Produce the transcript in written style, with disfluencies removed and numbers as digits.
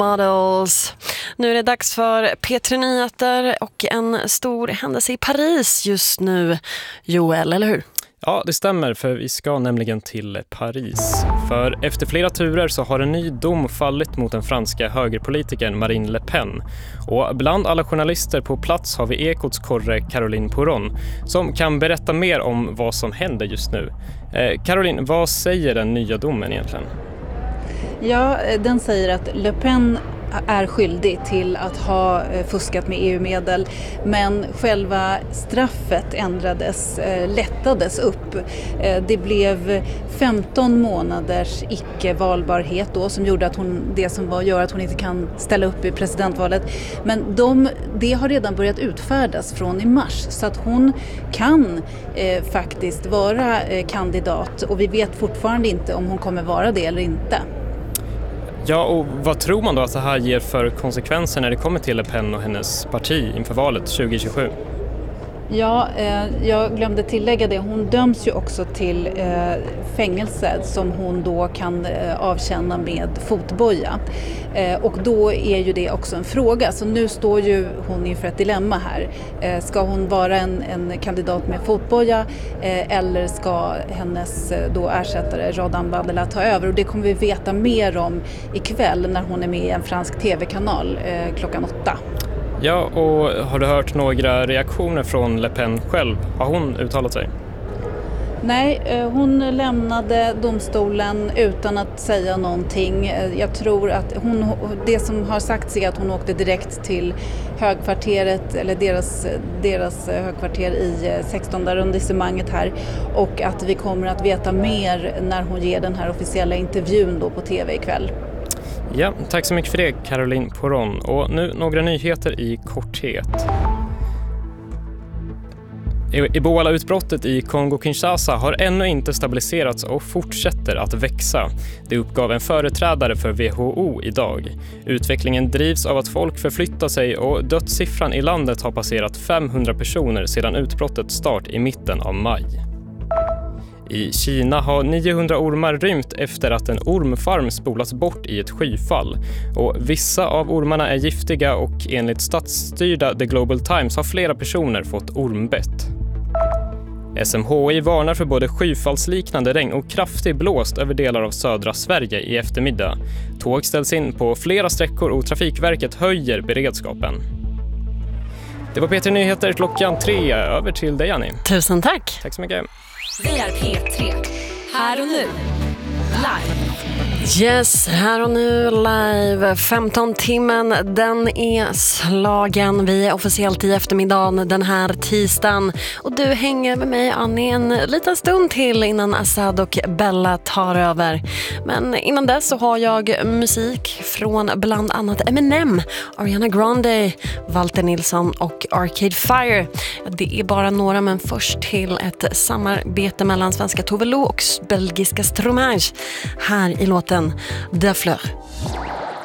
Models. Nu är det dags för P3 Nyheter och en stor händelse i Paris just nu, Joel, eller hur? Ja, det stämmer, för vi ska nämligen till Paris. För efter flera turer så har en ny dom fallit mot den franska högerpolitikern Marine Le Pen. Och bland alla journalister på plats har vi Ekots korre Caroline Pourron som kan berätta mer om vad som händer just nu. Caroline, vad säger den nya domen egentligen? Ja, den säger att Le Pen är skyldig till att ha fuskat med EU-medel, men själva straffet lättades upp. Det blev 15 månaders icke-valbarhet då, som gjorde att gör att hon inte kan ställa upp i presidentvalet. Men det har redan börjat utfärdas från i mars, så att hon kan faktiskt vara kandidat, och vi vet fortfarande inte om hon kommer vara det eller inte. Ja, och vad tror man då att det här ger för konsekvenser när det kommer till Le Pen och hennes parti inför valet 2027? Ja, jag glömde tillägga det. Hon döms ju också till fängelse som hon då kan avtjäna med fotboja. Och då är ju det också en fråga. Så nu står ju hon inför ett dilemma här. Ska hon vara en kandidat med fotboja eller ska hennes då ersättare Jordan Bardella ta över? Och det kommer vi veta mer om ikväll när hon är med i en fransk tv-kanal klockan 8. Ja, och har du hört några reaktioner från Le Pen själv? Har hon uttalat sig? Nej, hon lämnade domstolen utan att säga någonting. Jag tror att det som har sagts är att hon åkte direkt till högkvarteret, eller deras högkvarter i 16:e arrondissemanget här, och att vi kommer att veta mer när hon ger den här officiella intervjun då på tv ikväll. Ja, tack så mycket för det, Caroline Pourron. Och nu några nyheter i korthet. Ebola-utbrottet i Kongo-Kinshasa har ännu inte stabiliserats och fortsätter att växa. Det uppgav en företrädare för WHO idag. Utvecklingen drivs av att folk förflyttar sig och dödssiffran i landet har passerat 500 personer sedan utbrottets start i mitten av maj. I Kina har 900 ormar rymt efter att en ormfarm spolats bort i ett skyfall. Och vissa av ormarna är giftiga och enligt statsstyrda The Global Times har flera personer fått ormbett. SMHI varnar för både skyfallsliknande regn och kraftig blåst över delar av södra Sverige i eftermiddag. Tåg ställs in på flera sträckor och Trafikverket höjer beredskapen. Det var P3 Nyheter klockan 3. Över till dig, Annie. Tusen tack. Tack så mycket. Vi är P3. Här och nu. Live. Yes, här och nu live. 15-timmen, den är slagen. Vi är officiellt i eftermiddagen den här tisdagen. Och du hänger med mig, Annie, en liten stund till innan Assad och Bella tar över. Men innan dess så har jag musik från bland annat Eminem, Ariana Grande, Walter Nilsson och Arcade Fire. Det är bara några, men först till ett samarbete mellan svenska Tove Lo och belgiska Stromae. Här i låten De Fleur.